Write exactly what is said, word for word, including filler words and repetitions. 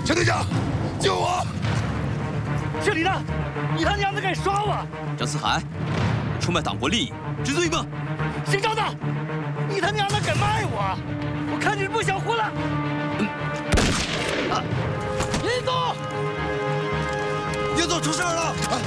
陈队长，救我！ 是你的，你他娘的敢耍我！ 张思涵，出卖党国利益，治罪吧！ 姓张的，你他娘的敢卖我！我看你是不想活了！